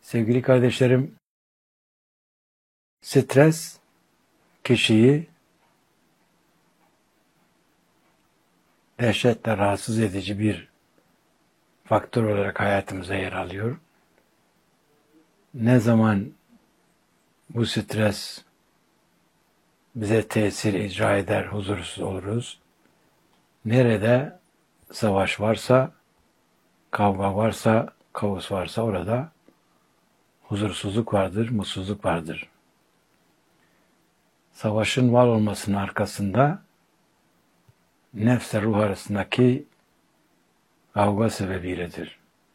Sevgili kardeşlerim, stres kişiyi dehşetle rahatsız edici bir faktör olarak hayatımıza yer alıyor. Ne zaman bu stres bize tesir icra eder, huzursuz oluruz. Nerede savaş varsa, kavga varsa, kaos varsa orada huzursuzluk vardır, mutsuzluk vardır. Savaşın var olmasının arkasında nefsle ruh arasındaki kavga sebebiyledir.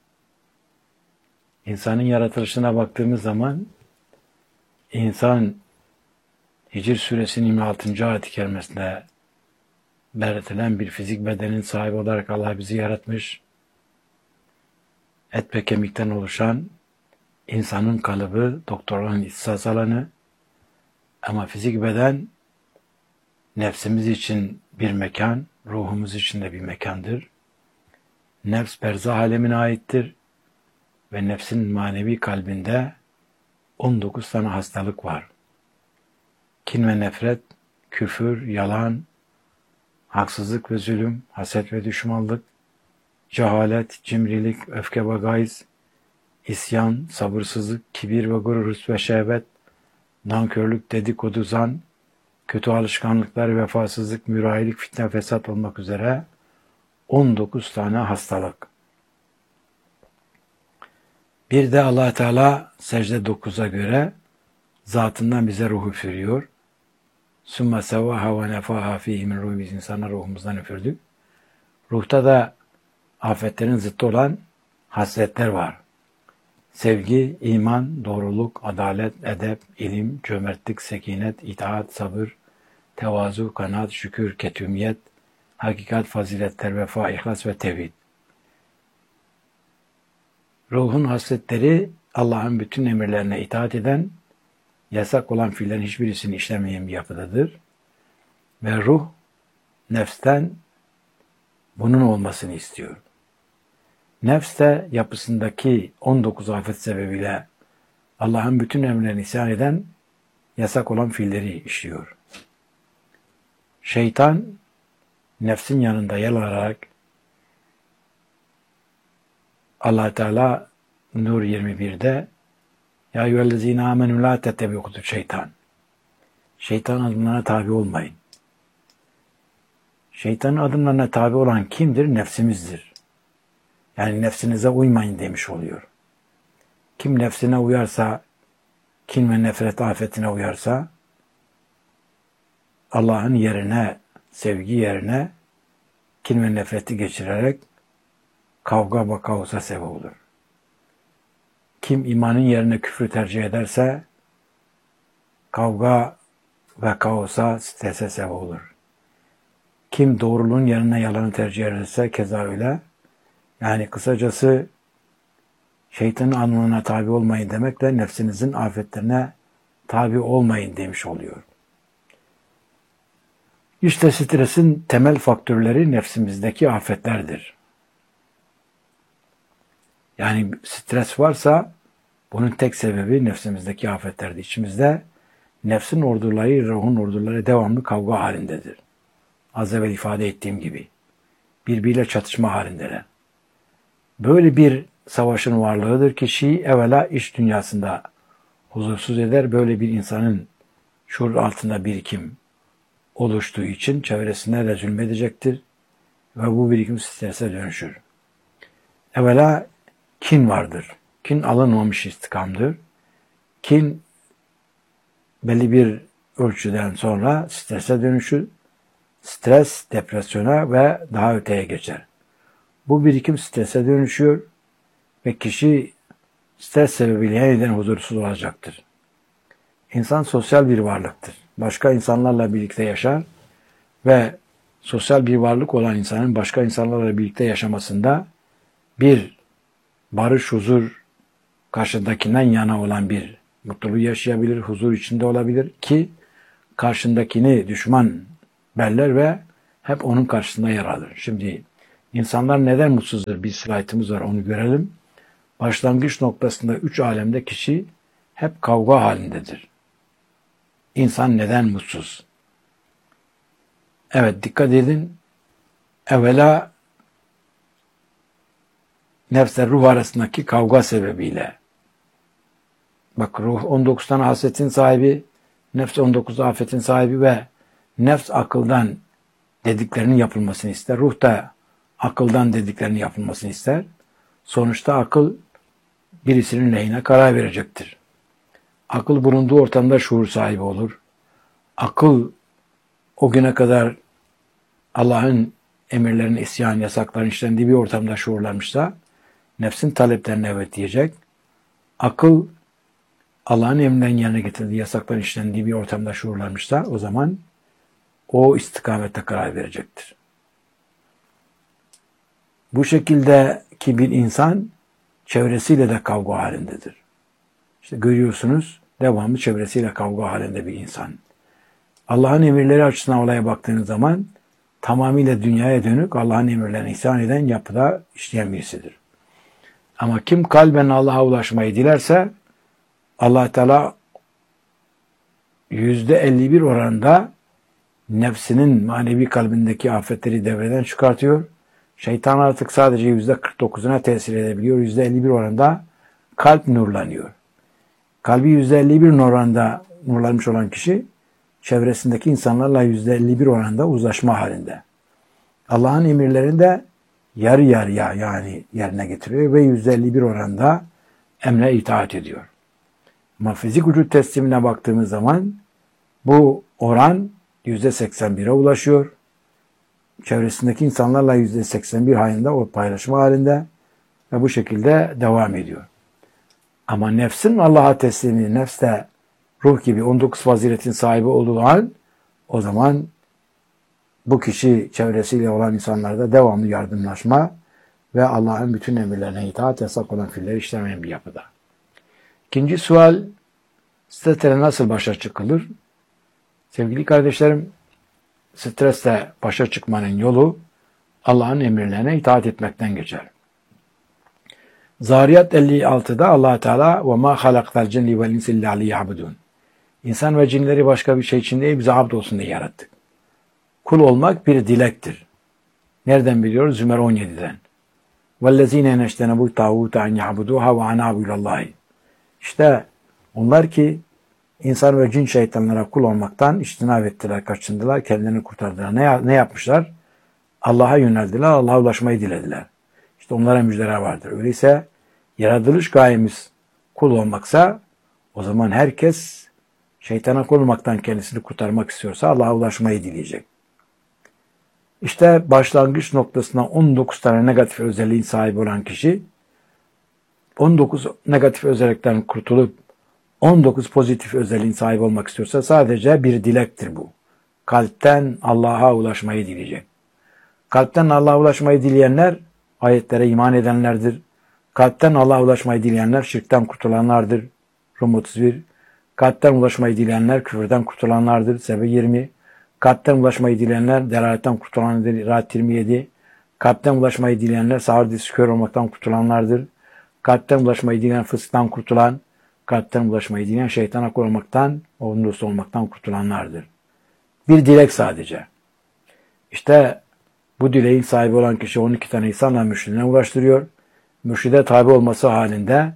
İnsanın yaratılışına baktığımız zaman insan Hicr suresinin 26. ayet-i kerimesinde belirtilen bir fizik bedenin sahibi olarak Allah bizi yaratmış. Et ve kemikten oluşan insanın kalıbı, doktorların ihtisas alanı, ama fizik beden nefsimiz için bir mekan, ruhumuz için de bir mekandır. Nefs berzah alemine aittir ve nefsin manevi kalbinde 19 tane hastalık var. Kin ve nefret, küfür, yalan, haksızlık ve zulüm, haset ve düşmanlık, cehalet, cimrilik, öfke ve gayz, isyan, sabırsızlık, kibir ve gurur, hırs ve şehvet, nankörlük, dedikodu, zan, kötü alışkanlıklar, vefasızlık, mürahilik, fitne, fesat olmak üzere 19 tane hastalık. Bir de Allah Teala secde 9'a göre zatından bize ruh üfürüyor. Sümme sevvaha ve nefaha fihi min ruhi, biz insana ruhumuzdan üfürdük. Ruhta da afetlerin zıttı olan hasletler var. Sevgi, iman, doğruluk, adalet, edep, ilim, cömertlik, sekinet, itaat, sabır, tevazu, kanaat, şükür, ketümiyet, hakikat, faziletler, vefa, ihlas ve tevhid. Ruhun hasletleri Allah'ın bütün emirlerine itaat eden, yasak olan fiillerin hiçbirisini işlemeyen bir yapıdadır. Ve ruh nefsten bunun olmasını istiyor. Nefs de yapısındaki 19 afet sebebiyle Allah'ın bütün emirlerine isyan eden, yasak olan fiilleri işliyor. Şeytan nefsin yanında yer alarak Allah Teala Nur 21'de ya eyyühellezine amenü la tettebi'u şeytan. Şeytanın adımlarına tabi olmayın. Şeytanın adımlarına tabi olan kimdir? Nefsimizdir. Yani nefsinize uymayın demiş oluyor. Kim nefsine uyarsa, kin ve nefret afetine uyarsa, Allah'ın yerine, sevgi yerine kin ve nefreti geçirerek kavga ve kaosa sebep olur. Kim imanın yerine küfrü tercih ederse kavga ve kaosa, strese sebep olur. Kim doğruluğun yerine yalanı tercih ederse keza öyle. Yani kısacası şeytanın anlamına tabi olmayın demekle nefsinizin afetlerine tabi olmayın demiş oluyor. İşte stresin temel faktörleri nefsimizdeki afetlerdir. Yani stres varsa bunun tek sebebi nefsimizdeki afetlerdir. İçimizde nefsin orduları, ruhun orduları devamlı kavga halindedir. Az evvel ifade ettiğim gibi. Birbiriyle çatışma halindeler. Böyle bir savaşın varlığıdır ki kişiyi evvela iç dünyasında huzursuz eder. Böyle bir insanın şuur altında birikim oluştuğu için çevresine de zulmedecektir ve bu birikim strese dönüşür. Evvela kin vardır. Kin alınmamış istikamdır. Kin belli bir ölçüden sonra strese dönüşür. Stres depresyona ve daha öteye geçer. Bu birikim strese dönüşüyor ve kişi stres sebebiyle yeniden huzursuz olacaktır. İnsan sosyal bir varlıktır. Başka insanlarla birlikte yaşar ve sosyal bir varlık olan insanın başka insanlarla birlikte yaşamasında bir barış, huzur, karşındakinden yana olan bir mutluluğu yaşayabilir, huzur içinde olabilir ki karşındakini düşman beller ve hep onun karşısında yer alır. Şimdi insanlar neden mutsuzdur? Bir slaytımız var, onu görelim. Başlangıç noktasında 3 alemde kişi hep kavga halindedir. İnsan neden mutsuz? Evet, dikkat edin. Evvela nefsle ruh arasındaki kavga sebebiyle. Bak, ruh 19 tane hasletin sahibi, nefs 19 afetin sahibi ve nefs akıldan dediklerinin yapılmasını ister. Ruh da akıldan dediklerinin yapılmasını ister. Sonuçta akıl birisinin lehine karar verecektir. Akıl bulunduğu ortamda şuur sahibi olur. Akıl o güne kadar Allah'ın emirlerine isyan, yasakların işlendiği bir ortamda şuurlanmışsa nefsin taleplerine evet diyecek. Akıl Allah'ın emrinden yerine getirdiği, yasakların işlendiği bir ortamda şuurlanmışsa o zaman o istikamette karar verecektir. Bu şekildeki bir insan çevresiyle de kavga halindedir. İşte görüyorsunuz, devamlı çevresiyle kavga halinde bir insan. Allah'ın emirleri açısından olaya baktığınız zaman tamamıyla dünyaya dönük, Allah'ın emirlerine isyan eden, yapıda işleyen birisidir. Ama kim kalben Allah'a ulaşmayı dilerse Allah Teala %51 oranında nefsinin manevi kalbindeki afetleri devreden çıkartıyor. Şeytan artık sadece %49'una tesir edebiliyor. %51 oranında kalp nurlanıyor. Kalbi %51 oranında nurlanmış olan kişi çevresindeki insanlarla %51 oranında uzlaşma halinde. Allah'ın emirlerini de yarı yarıya yani yerine getiriyor ve %51 oranında emre itaat ediyor. Ama fizik vücut teslimine baktığımız zaman bu oran %81'e ulaşıyor. Çevresindeki insanlarla %81 halinde o paylaşma halinde ve bu şekilde devam ediyor. Ama nefsin Allah'a teslimi, nefs de ruh gibi 19 faziletin sahibi olduğu an o zaman bu kişi çevresiyle olan insanlarda devamlı yardımlaşma ve Allah'ın bütün emirlerine itaat, yasak olan fiilleri işlemeyen bir yapıda. İkinci sual, stresle nasıl başa çıkılır? Sevgili kardeşlerim, stresle başa çıkmanın yolu Allah'ın emirlerine itaat etmekten geçer. Zariyat 56'da Allah Teala وَمَا خَلَقْتَ الْجِنِّ وَالْاِنْسِ اِلَّا لِيَعْبُدُونَ İnsan ve cinleri başka bir şey için değil, bize abd olsun diye yarattık. Kul olmak bir dilektir. Nereden biliyoruz? Zümer 17'den. وَالَّذ۪ينَ نَشْتَنَبُوا تَعُوتَ عَنْ يَعْبُدُوهَا وَعَنَابُوا اللّٰهِ İşte onlar ki insan ve cin şeytanlara kul olmaktan içtinab ettiler, kaçındılar, kendilerini kurtardılar. Ne yapmışlar? Allah'a yöneldiler, Allah'a ulaşmayı dilediler. İşte onlara müjdeler vardır. Öyleyse yaratılış gayemiz kul olmaksa o zaman herkes şeytana kul olmaktan kendisini kurtarmak istiyorsa Allah'a ulaşmayı dileyecek. İşte başlangıç noktasına 19 tane negatif özelliğin sahibi olan kişi 19 negatif özellikten kurtulup 19 pozitif özelliğin sahibi olmak istiyorsa sadece bir dilektir bu. Kalpten Allah'a ulaşmayı dileyecek. Kalpten Allah'a ulaşmayı dileyenler ayetlere iman edenlerdir. Kalpten Allah'a ulaşmayı dileyenler şirkten kurtulanlardır. Rum 31. Kalpten ulaşmayı dileyenler küfürden kurtulanlardır. Sebe 20. Kalpten ulaşmayı dileyenler delaletten kurtulanlardır. Rahat 27. Kalpten ulaşmayı dileyenler sağır dizisi kör olmaktan kurtulanlardır. Kalpten ulaşmayı dileyen fısktan kurtulan, kalpten ulaşmayı dileyen şeytana kul olmaktan, onun dostu olmaktan kurtulanlardır. Bir dilek sadece. İşte bu dileğin sahibi olan kişi 12 tane insanla mürşidine ulaştırıyor. Mürşide tabi olması halinde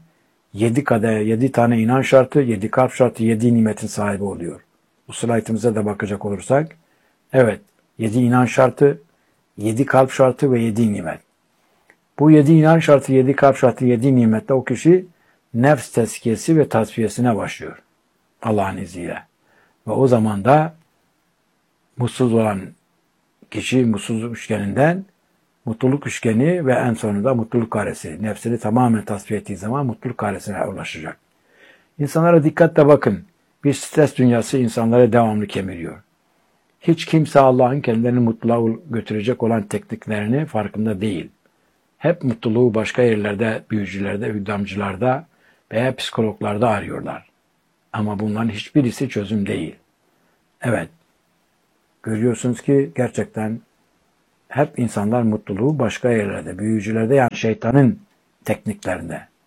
7 tane inan şartı, 7 kalp şartı, 7 nimetin sahibi oluyor. Bu slaytımıza da bakacak olursak, evet 7 inan şartı, 7 kalp şartı ve 7 nimet. Bu 7 inan şartı, 7 kalp şartı, 7 nimette o kişi nefs tezkiyesi ve tasfiyesine başlıyor. Allah'ın izniyle. Ve o zaman da mutsuz olan kişi mutsuzluk üçgeninden mutluluk üçgeni ve en sonunda mutluluk karesi. Nefsini tamamen tasfiye ettiği zaman mutluluk karesine ulaşacak. İnsanlara dikkatle bakın. Bir stres dünyası insanları devamlı kemiriyor. Hiç kimse Allah'ın kendilerini mutluluğa götürecek olan tekniklerini farkında değil. Hep mutluluğu başka yerlerde, büyücülerde, hüddamcılarda veya psikologlarda arıyorlar. Ama bunların hiçbirisi çözüm değil. Evet, görüyorsunuz ki gerçekten hep insanlar mutluluğu başka yerlerde, büyücülerde yani şeytanın tekniklerinde,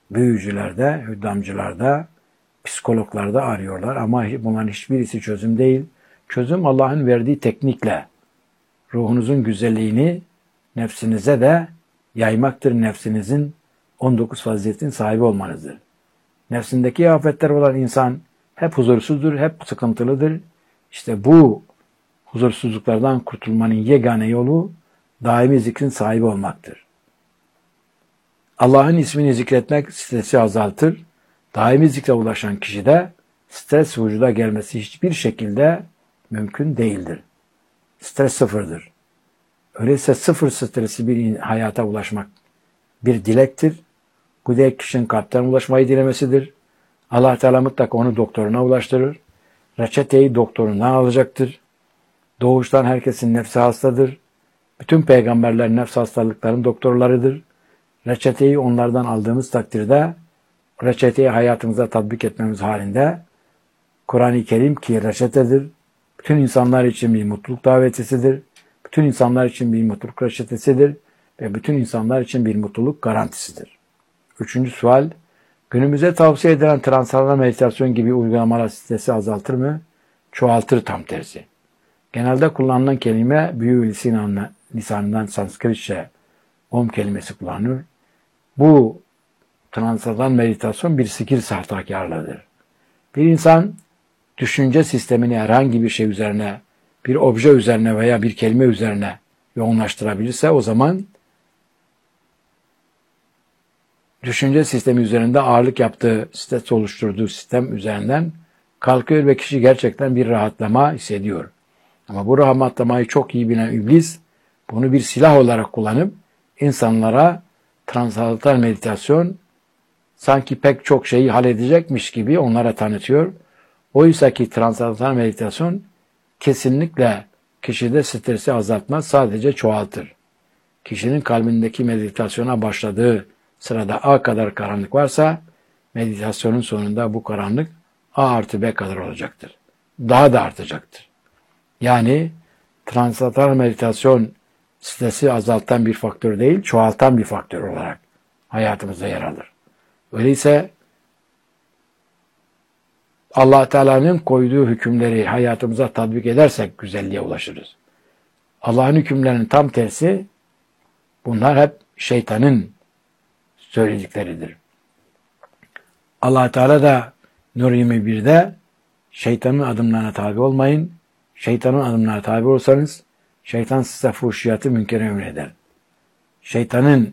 büyücülerde, hüddamcılarda, psikologlarda arıyorlar ama bunların hiçbirisi çözüm değil. Çözüm Allah'ın verdiği teknikle ruhunuzun güzelliğini nefsinize de yaymaktır. Nefsinizin 19 faziletin sahibi olmanızdır. Nefsindeki afetler olan insan hep huzursuzdur, hep sıkıntılıdır. İşte bu huzursuzluklardan kurtulmanın yegane yolu daimi zikrin sahibi olmaktır. Allah'ın ismini zikretmek stresi azaltır. Daimi zikre ulaşan kişide stres vücuda gelmesi hiçbir şekilde mümkün değildir. Stres sıfırdır. Öyleyse sıfır stresi bir hayata ulaşmak bir dilektir. Bu dilek kişinin kalpten ulaşmayı dilemesidir. Allah Teala mutlaka onu doktoruna ulaştırır. Reçeteyi doktorundan alacaktır. Doğuştan herkesin nefsi hastadır. Bütün peygamberler nefs hastalıkların doktorlarıdır. Reçeteyi onlardan aldığımız takdirde reçeteyi hayatımıza tatbik etmemiz halinde Kur'an-ı Kerim ki reçetedir. Bütün insanlar için bir mutluluk davetisidir. Bütün insanlar için bir mutluluk reçetesidir. Ve bütün insanlar için bir mutluluk garantisidir. Üçüncü sual, günümüze tavsiye edilen transandantal meditasyon gibi uygulamalar stresi azaltır mı? Çoğaltır tam tersi. Genelde kullanılan kelime büyü lisanından Sanskritçe Om kelimesi kullanılır. Bu transandantal meditasyon bir sikir sahtakarlığıdır. Bir insan düşünce sistemini herhangi bir şey üzerine, bir obje üzerine veya bir kelime üzerine yoğunlaştırabilirse o zaman düşünce sistemi üzerinde ağırlık yaptığı, stres oluşturduğu sistem üzerinden kalkıyor ve kişi gerçekten bir rahatlama hissediyor. Ama bu rahatlamayı çok iyi bilen iblis bunu bir silah olarak kullanıp insanlara transandantal meditasyon sanki pek çok şeyi halledecekmiş gibi onlara tanıtıyor. Oysa ki transandantal meditasyon kesinlikle kişide stresi azaltmaz, sadece çoğaltır. Kişinin kalbindeki meditasyona başladığı sırada A kadar karanlık varsa meditasyonun sonunda bu karanlık A artı B kadar olacaktır. Daha da artacaktır. Yani transandantal meditasyon stresi azaltan bir faktör değil, çoğaltan bir faktör olarak hayatımızda yer alır. Öyleyse Allah Teala'nın koyduğu hükümleri hayatımıza tatbik edersek güzelliğe ulaşırız. Allah'ın hükümlerinin tam tersi bunlar hep şeytanın söyledikleridir. Allah Teala da Nur 21'de şeytanın adımlarına tabi olmayın. Şeytanın adımlarına tabi olursanız şeytan size fuhşiyatı münkere emreder. Şeytanın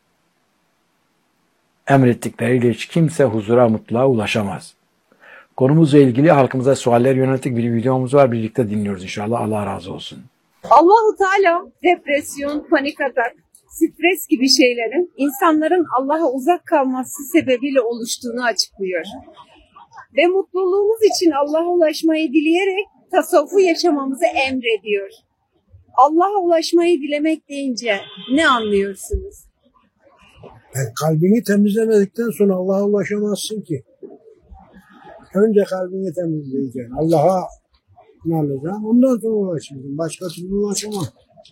emrettikleriyle hiç kimse huzura, mutluluğa ulaşamaz. Konumuzla ilgili halkımıza sualler yönelik bir videomuz var. Birlikte dinliyoruz inşallah. Allah razı olsun. Allahu Teala depresyon, panik atak, stres gibi şeylerin insanların Allah'a uzak kalması sebebiyle oluştuğunu açıklıyor. Ve mutluluğumuz için Allah'a ulaşmayı dileyerek tasavvufu yaşamamızı emrediyor. Allah'a ulaşmayı dilemek deyince ne anlıyorsunuz? Kalbini temizlemedikten sonra Allah'a ulaşamazsın ki. Önce kalbini temizleyeceksin. Allah'a inanacaksın. Ondan sonra ulaşacaksın. Başka türlü ulaşamam.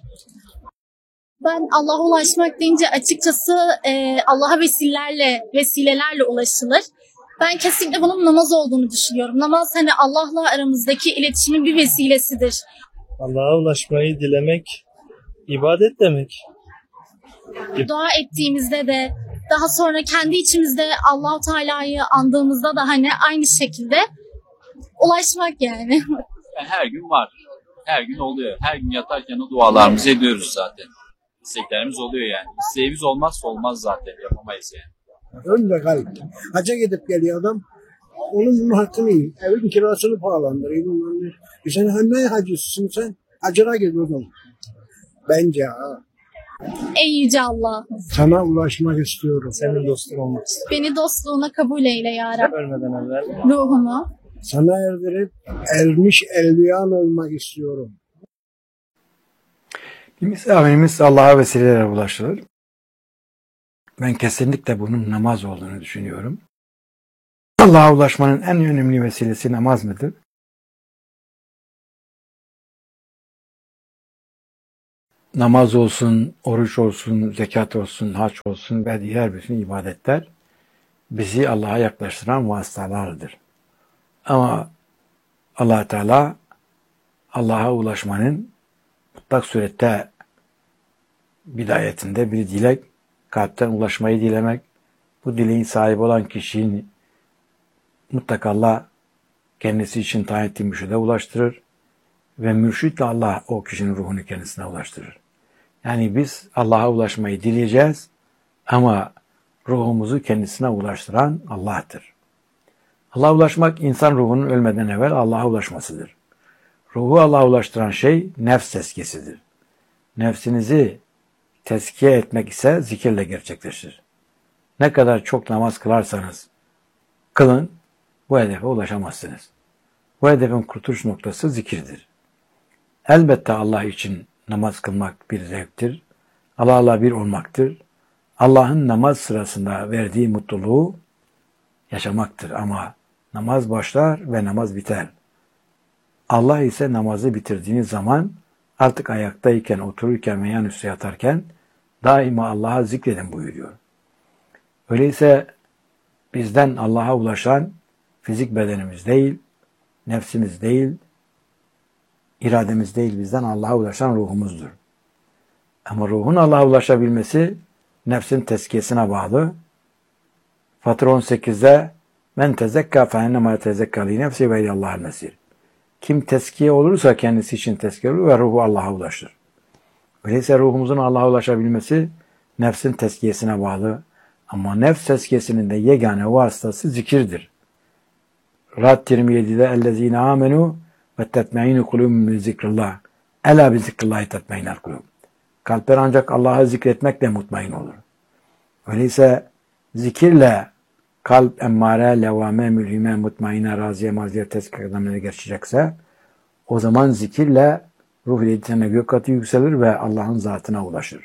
Ben Allah'a ulaşmak deyince açıkçası Allah'a vesilelerle ulaşılır. Ben kesinlikle bunun namaz olduğunu düşünüyorum. Namaz hani Allah'la aramızdaki iletişimin bir vesilesidir. Allah'a ulaşmayı dilemek ibadet demek. Dua ettiğimizde de daha sonra kendi içimizde Allah-u Teala'yı andığımızda da hani aynı şekilde ulaşmak yani. Yani her gün var. Her gün oluyor. Her gün yatarken o dualarımızı ediyoruz zaten. İsteklerimiz oluyor yani. İsteğimiz olmazsa olmaz zaten. Yapamayız yani. Önce kalp. Hacca gidip geliyor adam. Onun bunun hakkını yiyin. Evin kirasını pahalandırıyor. Sen ne hacısın sen? Hacıra gidiyordun. Bence ha. Ey Yüce Allah. Sana ulaşmak istiyorum. Senin dostun olmak istiyorum. Beni dostluğuna kabul eyle ya Rabbi. Ölmeden evvel. Ruhumu. Sana erdirip ermiş elviyan olmak istiyorum. Bir misafirimiz Allah'a vesilelerle ulaşılır. Ben kesinlikle bunun namaz olduğunu düşünüyorum. Allah'a ulaşmanın en önemli vesilesi namaz mıdır? Namaz olsun, oruç olsun, zekat olsun, hac olsun ve diğer bütün ibadetler bizi Allah'a yaklaştıran vasıtalardır. Ama Allah Teala Allah'a ulaşmanın mutlak surette bidayetinde bir dilek, kalpten ulaşmayı dilemek, bu dileğin sahibi olan kişinin mutlaka Allah kendisi için tayin ettiği mürşide ulaştırır ve mürşitle Allah o kişinin ruhunu kendisine ulaştırır. Yani biz Allah'a ulaşmayı dileyeceğiz ama ruhumuzu kendisine ulaştıran Allah'tır. Allah'a ulaşmak insan ruhunun ölmeden evvel Allah'a ulaşmasıdır. Ruhu Allah'a ulaştıran şey nefs tezkiyesidir. Nefsinizi tezkiye etmek ise zikirle gerçekleşir. Ne kadar çok namaz kılarsanız kılın, bu hedefe ulaşamazsınız. Bu hedefin kurtuluş noktası zikirdir. Elbette Allah için namaz kılmak bir zevktir. Allah'la bir olmaktır. Allah'ın namaz sırasında verdiği mutluluğu yaşamaktır. Ama namaz başlar ve namaz biter. Allah ise namazı bitirdiğiniz zaman artık ayaktayken, otururken veya üstü yatarken daima Allah'a zikredin buyuruyor. Öyleyse bizden Allah'a ulaşan fizik bedenimiz değil, nefsimiz değil, irademiz değil, bizden Allah'a ulaşan ruhumuzdur. Ama ruhun Allah'a ulaşabilmesi nefsin tezkiyesine bağlı. Fatır 18'de men tezekka fe ennema tezekka li nefsi ve ilallahil mesir. Kim tezkiye olursa kendisi için tezkiye olur ve ruhu Allah'a ulaşır. Öyleyse ruhumuzun Allah'a ulaşabilmesi nefsin tezkiyesine bağlı. Ama nefs tezkiyesinin de yegane vasıtası zikirdir. Rad 27'de ellezine amenu ve tetmeinu kulubum bi zikrillah. Ela bi zikrillahi tetmeinul kulub. Kalpler ancak Allah'ı zikretmekle mutmain olur. Öyleyse zikirle kalp emmare, levame, mülhime, mutmaine, raziye, maziye, tezkir kademine geçecekse o zaman zikirle ruh iletişimine gök katı yükselir ve Allah'ın zatına ulaşır.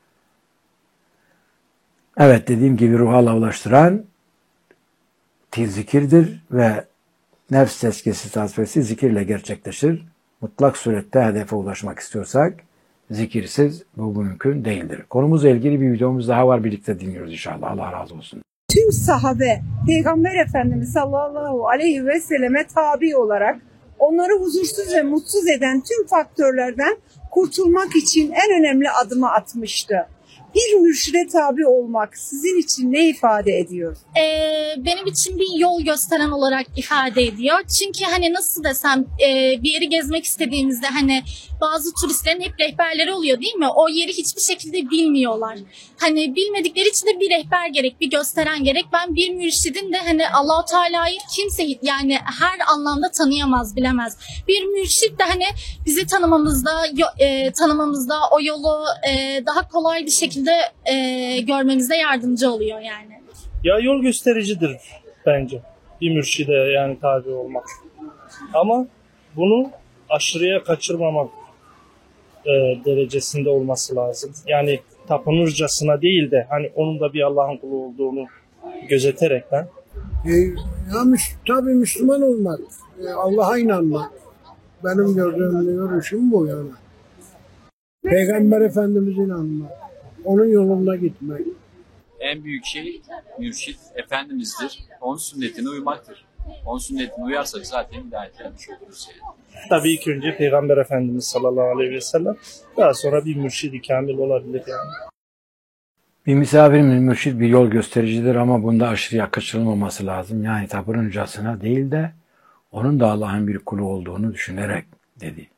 Evet, dediğim gibi ruha Allah'a ulaştıran zikirdir ve nefs tezkiyesi tasfiyesi zikirle gerçekleşir. Mutlak surette hedefe ulaşmak istiyorsak zikirsiz bu mümkün değildir. Konumuzla ilgili bir videomuz daha var. Birlikte dinliyoruz inşallah. Allah razı olsun. Tüm sahabe, Peygamber Efendimiz sallallahu aleyhi ve selleme tabi olarak onları huzursuz ve mutsuz eden tüm faktörlerden kurtulmak için en önemli adımı atmıştı. Bir mürşide tabi olmak sizin için ne ifade ediyor? Benim için bir yol gösteren olarak ifade ediyor. Çünkü hani nasıl desem bir yeri gezmek istediğimizde hani bazı turistlerin hep rehberleri oluyor değil mi? O yeri hiçbir şekilde bilmiyorlar. Hani bilmedikleri için de bir rehber gerek, bir gösteren gerek. Ben bir mürşidin de hani Allah-u Teala'yı kimse yani her anlamda tanıyamaz, bilemez. Bir mürşid de hani bizi tanımamızda o yolu daha kolay bir şekilde görmemizde yardımcı oluyor yani. Ya yol göstericidir bence bir mürşide yani tabi olmak. Ama bunu aşırıya kaçırmamak derecesinde olması lazım. Yani tapınırcasına değil de hani onun da bir Allah'ın kulu olduğunu gözeterekten. Tabii Müslüman olmak, Allah'a inanmak. Benim görüşüm bu yani. Peygamber Efendimiz'e inanmak, onun yolunda gitmek. En büyük şey mürşit Efendimiz'dir. Onun sünnetine uymaktır. Onun sünnetine uyarsak zaten hidayet etmiş oluruz yani. Tabii ilk önce Peygamber Efendimiz sallallahu aleyhi ve sellem, daha sonra bir mürşid-i kamil olabilir yani. Bir misafirin mürşid bir yol göstericidir ama bunda aşırıya kaçırılmaması lazım. Yani tapınırcasına değil de onun da Allah'ın bir kulu olduğunu düşünerek dedi.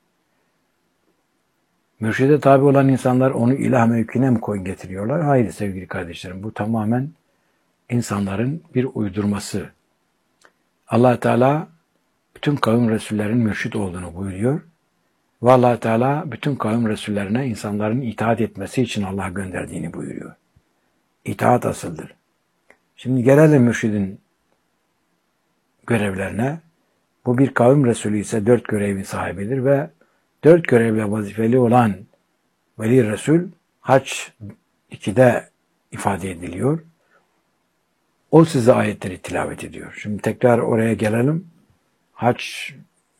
Mürşide tabi olan insanlar onu ilah mevkine mi koyun getiriyorlar? Hayır sevgili kardeşlerim, bu tamamen insanların bir uydurması. Allah Teala bütün kavim Resullerin mürşid olduğunu buyuruyor. Ve Allah Teala bütün kavim Resullerine insanların itaat etmesi için Allah gönderdiğini buyuruyor. İtaat asıldır. Şimdi gelelim mürşidin görevlerine. Bu bir kavim Resulü ise 4 görevin sahibidir ve 4 görevle vazifeli olan Veli Resul Haç 2'de ifade ediliyor. O size ayetleri tilavet ediyor. Şimdi tekrar oraya gelelim. Haç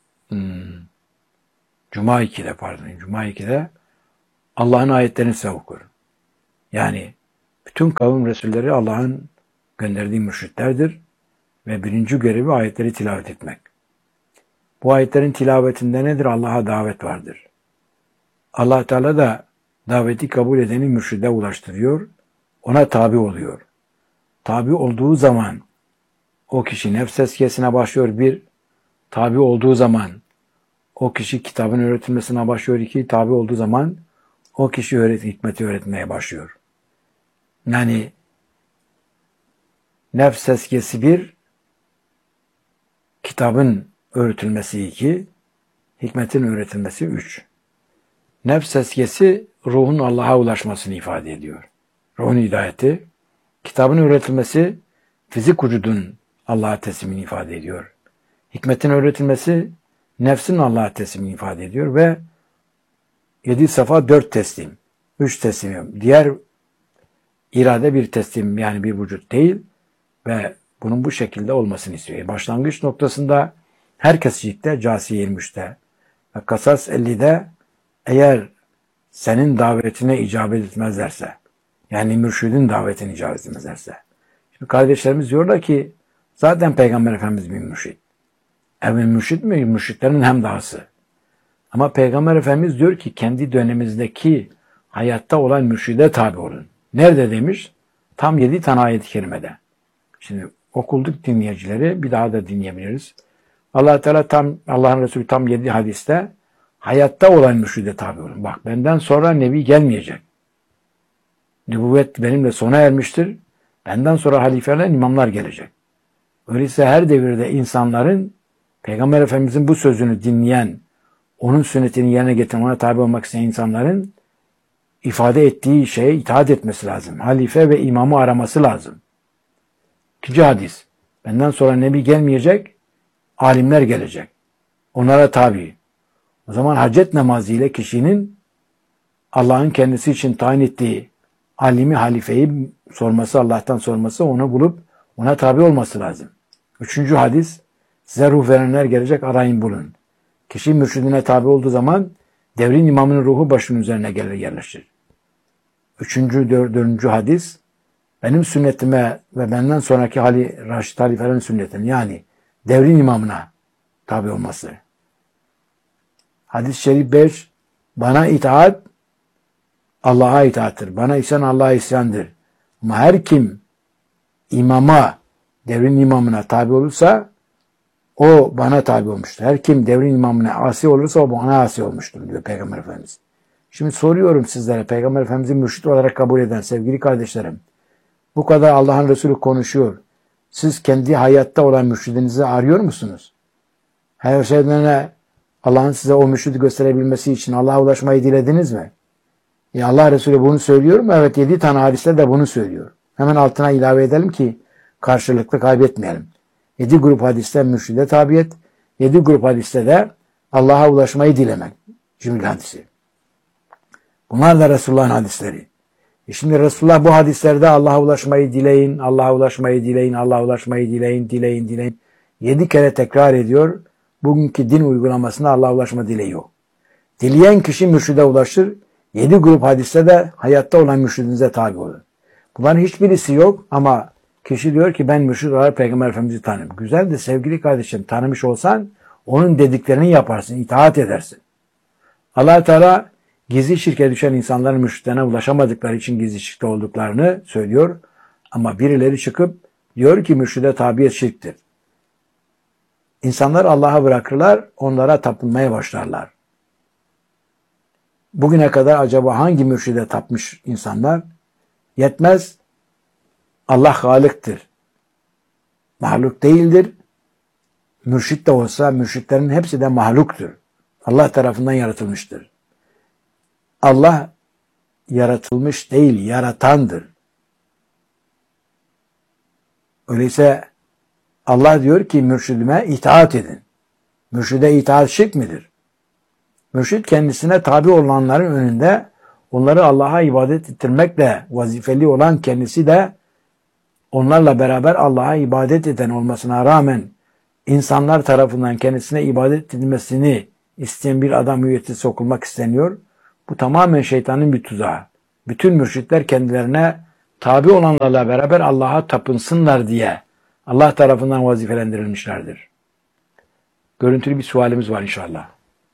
Cuma 2'de Allah'ın ayetlerini size okur. Yani bütün kavim Resulleri Allah'ın gönderdiği mürşitlerdir ve birinci görevi ayetleri tilavet etmek. Bu ayetlerin tilavetinde nedir? Allah'a davet vardır. Allah Teala da daveti kabul edeni mürşide ulaştırıyor, ona tabi oluyor. Tabi olduğu zaman o kişi nefs tezkiyesine başlıyor, bir, tabi olduğu zaman o kişi kitabın öğretilmesine başlıyor, iki, tabi olduğu zaman o kişi hikmeti öğretmeye başlıyor. Yani nefs tezkiyesi bir, kitabın öğretilmesi iki, hikmetin öğretilmesi üç. Nefs tezkiyesi ruhun Allah'a ulaşmasını ifade ediyor. Ruhun hidayeti, kitabın öğretilmesi fizik vücudun Allah'a teslimini ifade ediyor. Hikmetin öğretilmesi nefsin Allah'a teslimini ifade ediyor ve 7 safa 4 teslim, 3 teslim. Diğer irade bir teslim, yani bir vücut değil ve bunun bu şekilde olmasını istiyor. Başlangıç noktasında herkes cidde, Câsiye 23'te ve Kasas 50'de eğer senin davetine icabet etmezlerse, yani mürşidin davetine icabet etmezlerse. Şimdi kardeşlerimiz diyorlar ki zaten Peygamber Efendimiz bir mürşid. Evet, mürşid mi? Mürşidlerin hem dahası. Ama Peygamber Efendimiz diyor ki kendi dönemimizdeki hayatta olan mürşide tabi olun. Nerede demiş? Tam 7 tane ayet-i kerimede. Şimdi okulduk dinleyicileri, bir daha da dinleyebiliriz. Allah Teala Allah'ın Resulü tam 7 hadiste hayatta olan mürşide tabi olun. Bak, benden sonra nebi gelmeyecek. Nübüvvet benimle sona ermiştir. Benden sonra halifeler, imamlar gelecek. Öyleyse her devirde insanların Peygamber Efendimizin bu sözünü dinleyen, onun sünnetini yerine getiren, ona tabi olmak isteyen insanların ifade ettiği şeye itaat etmesi lazım. Halife ve imamı araması lazım. İkinci hadis. Benden sonra nebi gelmeyecek, alimler gelecek. Onlara tabi. O zaman hacet namazı ile kişinin Allah'ın kendisi için tayin ettiği alimi, halifeyi sorması, Allah'tan sorması, onu bulup ona tabi olması lazım. Üçüncü hadis. Size ruh verenler gelecek, arayın bulun. Kişi mürşidine tabi olduğu zaman devrin imamının ruhu başının üzerine gelir, yerleşir. Dördüncü hadis. Benim sünnetime ve benden sonraki Raşid halifelerin sünnetine, yani devrin imamına tabi olması. Hadis-i şerif 5. Bana itaat Allah'a itaattır. Bana isyan Allah'a isyandır. Ama her kim imama, devrin imamına tabi olursa o bana tabi olmuştur. Her kim devrin imamına asi olursa o bana asi olmuştur diyor Peygamber Efendimiz. Şimdi soruyorum sizlere, Peygamber Efendimiz'i mürşit olarak kabul eden sevgili kardeşlerim, bu kadar Allah'ın Resulü konuşuyor. Siz kendi hayatta olan mürşidinizi arıyor musunuz? Her şeyden Allah'ın size o mürşidi gösterebilmesi için Allah'a ulaşmayı dilediniz mi? Allah Resulü bunu söylüyor mu? Evet, 7 tane hadiste de bunu söylüyor. Hemen altına ilave edelim ki karşılıklı kaybetmeyelim. 7 grup hadiste mürşide tabiyet, 7 grup hadiste de Allah'a ulaşmayı dilemek. Cümle hadisi. Bunlar da Resulullah'ın hadisleri. Şimdi Resulullah bu hadislerde Allah'a ulaşmayı dileyin, Allah'a ulaşmayı dileyin, Allah'a ulaşmayı dileyin. 7 kere tekrar ediyor. Bugünkü din uygulamasında Allah'a ulaşma dileği yok. Dileyen kişi mürşide ulaşır. 7 grup hadiste de hayatta olan mürşidinize tabi olun. Bunların hiçbirisi yok ama kişi diyor ki ben mürşid olarak Peygamber Efendimiz'i tanırım. Güzel de sevgili kardeşim, tanımış olsan onun dediklerini yaparsın, itaat edersin. Allah Teala gizli şirke düşen insanların mürşidlerine ulaşamadıkları için gizli şirkte olduklarını söylüyor. Ama birileri çıkıp diyor ki mürşide tabiyet şirktir. İnsanlar Allah'a bırakırlar, onlara tapınmaya başlarlar. Bugüne kadar acaba hangi mürşide tapmış insanlar? Yetmez. Allah Halık'tır. Mahluk değildir. Mürşit de olsa mürşitlerin hepsi de mahluktur. Allah tarafından yaratılmıştır. Allah yaratılmış değil, yaratandır. Öyleyse Allah diyor ki mürşidime itaat edin. Mürşide itaat şirk midir? Mürşid kendisine tabi olanların önünde onları Allah'a ibadet ettirmekle vazifeli olan kendisi de onlarla beraber Allah'a ibadet eden olmasına rağmen insanlar tarafından kendisine ibadet edilmesini isteyen bir adam hüviyeti sokulmak isteniyor. Bu tamamen şeytanın bir tuzağı. Bütün mürşitler kendilerine tabi olanlarla beraber Allah'a tapınsınlar diye Allah tarafından vazifelendirilmişlerdir. Görüntülü bir sualimiz var inşallah.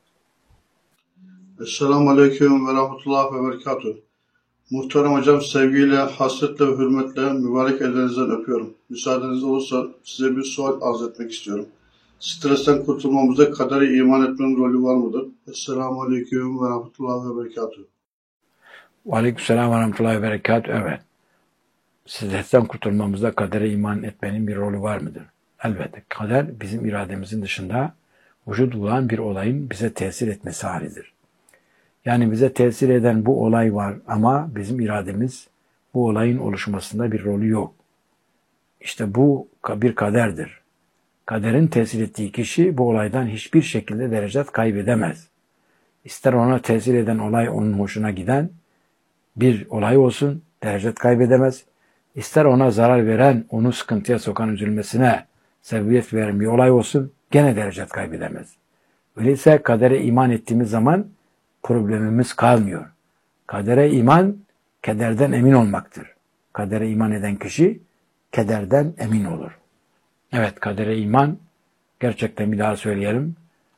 Esselamu Aleyküm ve Rahmetullah ve Berekatuhu. Muhterem hocam, sevgiyle, hasretle ve hürmetle mübarek ellerinizden öpüyorum. Müsaadeniz olursa size bir sual arz etmek istiyorum. Stresten kurtulmamızda kadere iman etmenin rolü var mıdır? Esselamu Aleyküm ve Rahmetullah ve Berekatuhu. Aleykümselam ve rahmetullahi ve berekatuhu. Evet. Stresten kurtulmamızda kadere iman etmenin bir rolü var mıdır? Elbette. Kader bizim irademizin dışında vücut bulan bir olayın bize tesir etmesi halidir. Yani bize tesir eden bu olay var ama bizim irademiz bu olayın oluşmasında bir rolü yok. İşte bu bir kaderdir. Kaderin tesir ettiği kişi bu olaydan hiçbir şekilde derecet kaybedemez. İster ona tesir eden olay onun hoşuna giden bir olay olsun, derecet kaybedemez. İster ona zarar veren, onu sıkıntıya sokan, üzülmesine sebebiyet veren bir olay olsun, gene derecet kaybedemez. Öyleyse kadere iman ettiğimiz zaman problemimiz kalmıyor. Kadere iman, kederden emin olmaktır. Kadere iman eden kişi, kederden emin olur. Evet, kadere iman, gerçekten bir daha söyleyelim,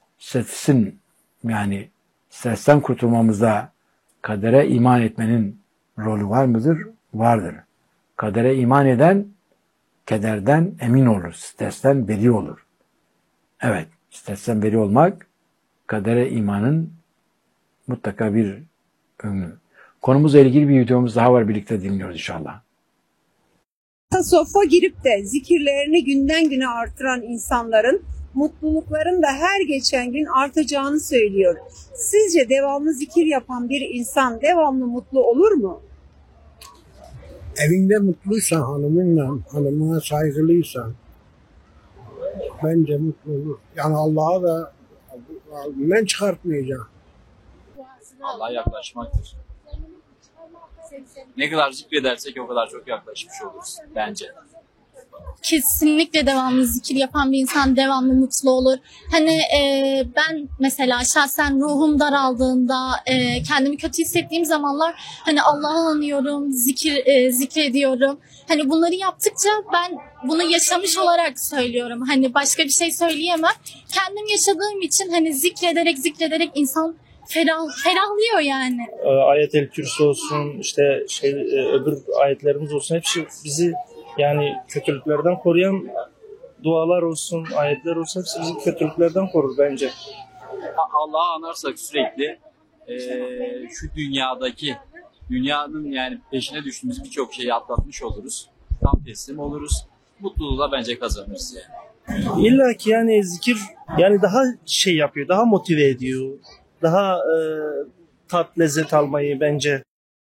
stresten kurtulmamızda kadere iman etmenin rolü var mıdır? Vardır. Kadere iman eden, kederden emin olur, stresten beri olur. Evet, stresten beri olmak, kadere imanın mutlaka bir ömrü. Konumuzla ilgili bir videomuz daha var, birlikte dinliyoruz inşallah. Tasavvufa girip de zikirlerini günden güne artıran insanların mutlulukların da her geçen gün artacağını söylüyor. Sizce devamlı zikir yapan bir insan devamlı mutlu olur mu? Evinde mutluysan hanımına saygılıysan bence mutlu olur. Yani Allah'a da ben çıkartmayacağım. Allah'a yaklaşmaktır. Ne kadar zikredersek o kadar çok yaklaşmış oluruz bence. Kesinlikle devamlı zikir yapan bir insan devamlı mutlu olur. Hani ben mesela şahsen ruhum daraldığında, kendimi kötü hissettiğim zamanlar hani Allah'ı anıyorum, zikrediyorum. Hani bunları yaptıkça ben bunu yaşamış olarak söylüyorum. Hani başka bir şey söyleyemem. Kendim yaşadığım için hani zikrederek insan ferahlıyor yani. Ayet-el Kürsü olsun, işte öbür ayetlerimiz olsun, hepsi bizi yani kötülüklerden koruyan dualar olsun, ayetler olsun, hepsi bizi kötülüklerden korur bence. Allah'ı anarsak sürekli şu dünyanın yani peşine düştüğümüz birçok şeyi atlatmış oluruz. Tam teslim oluruz. Mutluluğu da bence kazanırız yani. İlla ki yani zikir yani daha şey yapıyor, daha motive ediyor. Daha tat, lezzet almayı bence.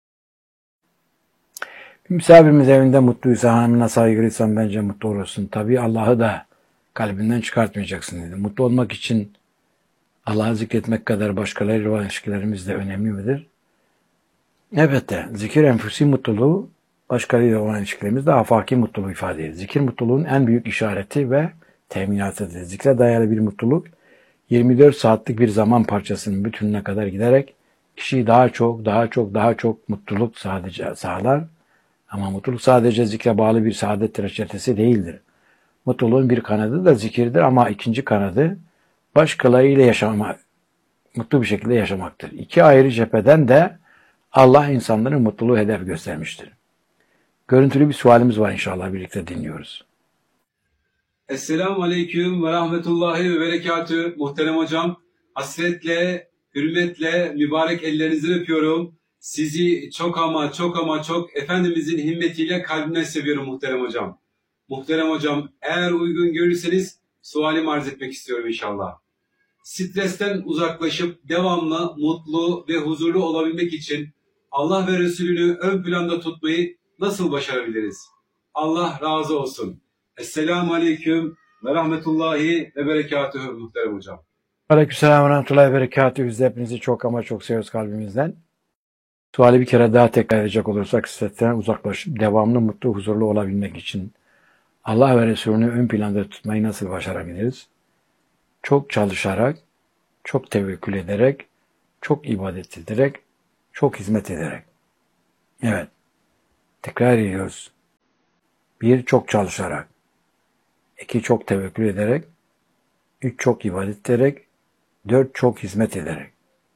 Misafirimiz evinde mutluysa, hanımına saygılıysan bence mutlu olursun. Tabii Allah'ı da kalbinden çıkartmayacaksın dedi. Mutlu olmak için Allah'ı zikretmek kadar başkalarıyla olan ilişkilerimiz de önemli midir? Elbette. Zikir enfüsi mutluluğu, başkalarıyla olan ilişkilerimiz de afaki mutluluğu ifade ediyor. Zikir mutluluğun en büyük işareti ve teminatıdır. Zikre dayalı bir mutluluk 24 saatlik bir zaman parçasının bütününe kadar giderek kişiyi daha çok mutluluk sadece sağlar. Ama mutluluk sadece zikre bağlı bir saadet reçetesi değildir. Mutluluğun bir kanadı da zikirdir ama ikinci kanadı başkalarıyla yaşamak, mutlu bir şekilde yaşamaktır. İki ayrı cepheden de Allah insanların mutluluğu hedef göstermiştir. Görüntülü bir sualimiz var inşallah, birlikte dinliyoruz. Esselamu Aleyküm ve Rahmetullahi ve Berekatü. Muhterem hocam, hasretle, hürmetle, mübarek ellerinizden öpüyorum. Sizi çok ama çok Efendimizin himmetiyle kalbimden seviyorum muhterem hocam. Muhterem hocam, eğer uygun görürseniz sualimi arz etmek istiyorum inşallah. Stresten uzaklaşıp devamlı mutlu ve huzurlu olabilmek için Allah ve Resulünü ön planda tutmayı nasıl başarabiliriz? Allah razı olsun. Esselamu Aleyküm ve Rahmetullahi ve Berekatühü muhterem hocam. Aleykümselam ve Rahmetullahi ve Berekatühü. Biz de hepinizi çok ama çok seviyoruz kalbimizden. Suali bir kere daha tekrar edecek olursak, stresten uzaklaşıp devamlı mutlu, huzurlu olabilmek için Allah ve Resulünü ön planda tutmayı nasıl başarabiliriz? Çok çalışarak, çok tevekkül ederek, çok ibadet ederek, çok hizmet ederek. Evet. Tekrar ediyoruz. 1. Çok çalışarak. 2. Çok tevekkül ederek. 3. Çok ibadet ederek. 4. Çok hizmet ederek.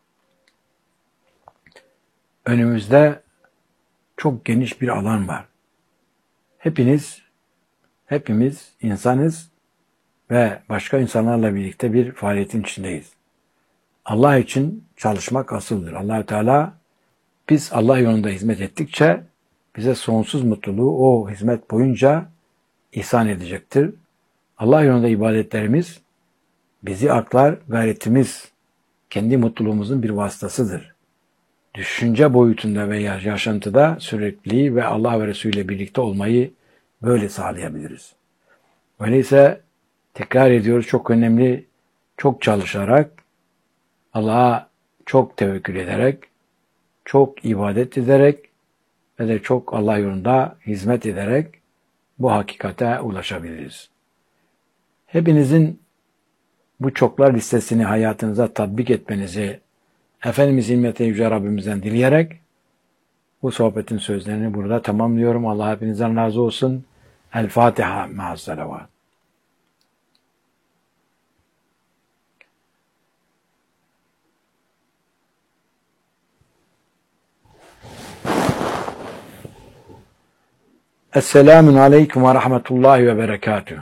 Önümüzde çok geniş bir alan var. Hepimiz insanız ve başka insanlarla birlikte bir faaliyetin içindeyiz. Allah için çalışmak asıldır. Allah-u Teala biz Allah yolunda hizmet ettikçe bize sonsuz mutluluğu o hizmet boyunca ihsan edecektir. Allah yolunda ibadetlerimiz bizi aklar, gayretimiz kendi mutluluğumuzun bir vasıtasıdır. Düşünce boyutunda veya yaşantıda sürekliliği ve Allah ve Resulü ile birlikte olmayı böyle sağlayabiliriz. Öyleyse tekrar ediyoruz, çok önemli, çok çalışarak, Allah'a çok tevekkül ederek, çok ibadet ederek ve de çok Allah yolunda hizmet ederek bu hakikate ulaşabiliriz. Hepinizin bu çoklar listesini hayatınıza tatbik etmenizi Efendimiz İmmeti Yüce Rabbimizden dileyerek bu sohbetin sözlerini burada tamamlıyorum. Allah hepinizden razı olsun. El Fatiha ma'as-salavat. Esselamun aleyküm ve rahmetullahi ve berekatühü.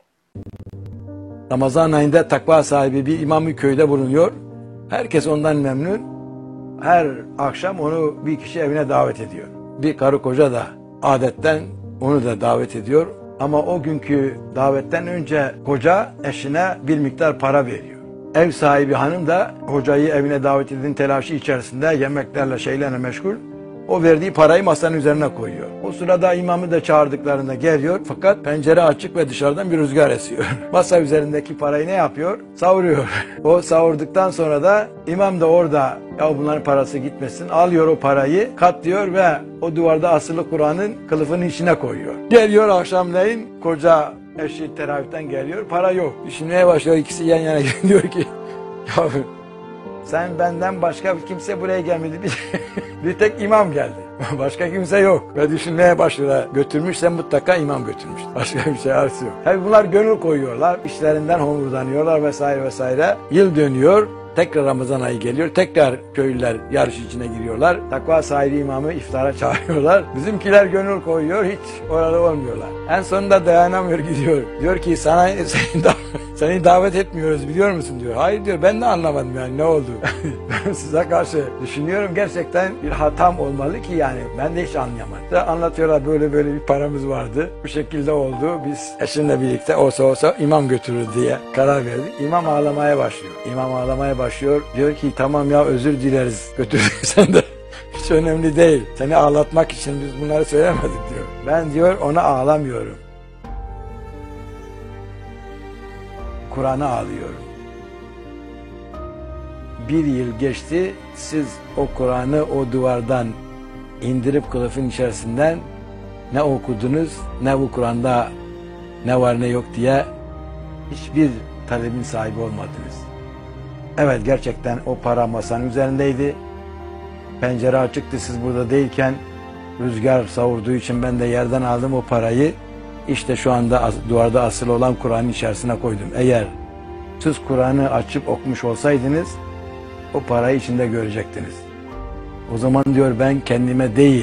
Ramazan ayında takva sahibi bir imam-ı köyde bulunuyor. Herkes ondan memnun. Her akşam onu bir kişi evine davet ediyor. Bir karı koca da adetten onu da davet ediyor. Ama o günkü davetten önce koca eşine bir miktar para veriyor. Ev sahibi hanım da hocayı evine davet edin telaşı içerisinde yemeklerle şeylerle meşgul. O verdiği parayı masanın üzerine koyuyor. O sırada imamı da çağırdıklarında geliyor. Fakat pencere açık ve dışarıdan bir rüzgar esiyor. Masa üzerindeki parayı ne yapıyor? Savuruyor. O savurduktan sonra da imam da orada ya bunların parası gitmesin. Alıyor o parayı, katlıyor ve o duvarda asılı Kur'an'ın kılıfının içine koyuyor. Geliyor akşamleyin koca eşi teravihten geliyor. Para yok. Düşünmeye başlıyor. İkisi yan yana diyor ki ya sen benden başka kimse buraya gelmedi. Bir tek imam geldi. Başka kimse yok. Ve düşünmeye başlıyorlar. Götürmüşse mutlaka imam götürmüş. Başka bir şey arası yok. Tabii bunlar gönül koyuyorlar. İşlerinden homurdanıyorlar vesaire vesaire. Yıl dönüyor. Tekrar Ramazan ayı geliyor. Tekrar köylüler yarış içine giriyorlar. Takva sahibi imamı iftara çağırıyorlar. Bizimkiler gönül koyuyor. Hiç orada olmuyorlar. En sonunda dayanamıyor gidiyor. Diyor ki seni davet etmiyoruz biliyor musun diyor. Hayır diyor ben de anlamadım yani ne oldu. Ben size karşı düşünüyorum gerçekten bir hatam olmalı ki yani ben de hiç anlayamadım. Anlatıyorlar böyle bir paramız vardı. Bu şekilde oldu. Biz eşimle birlikte olsa imam götürür diye karar verdik. İmam ağlamaya başlıyor. İmam ağlamaya başlıyor. Diyor ki tamam ya özür dileriz götürdüysen de. Hiç önemli değil. Seni ağlatmak için biz bunları söylemedik diyor. Ben diyor ona ağlamıyorum. Kur'an'a ağlıyorum. Bir yıl geçti, siz o Kur'an'ı o duvardan indirip kılıfın içerisinden ne okudunuz, ne bu Kur'an'da ne var ne yok diye hiçbir talebin sahibi olmadınız. Evet gerçekten o para masanın üzerindeydi. Pencere açıktı siz burada değilken rüzgar savurduğu için ben de yerden aldım o parayı. İşte şu anda duvarda asılı olan Kur'an'ın içerisine koydum. Eğer siz Kur'an'ı açıp okumuş olsaydınız o parayı içinde görecektiniz. O zaman diyor ben kendime değil,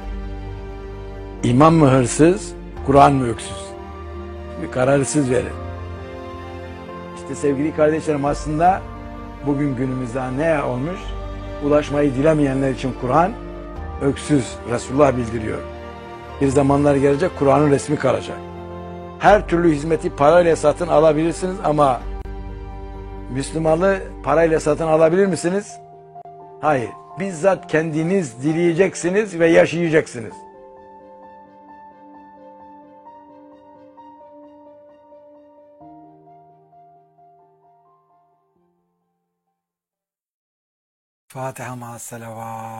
İmam mı hırsız, Kur'an mı öksüz? Bir kararı siz verin. İşte sevgili kardeşlerim aslında bugün günümüzde ne olmuş? Ulaşmayı dilemeyenler için Kur'an öksüz, Resulullah bildiriyor. Bir zamanlar gelecek Kur'an'ın resmi kalacak. Her türlü hizmeti parayla satın alabilirsiniz ama Müslümanlığı parayla satın alabilir misiniz? Hayır. Bizzat kendiniz dileyeceksiniz ve yaşayacaksınız. Fatiha ma'as-salavat.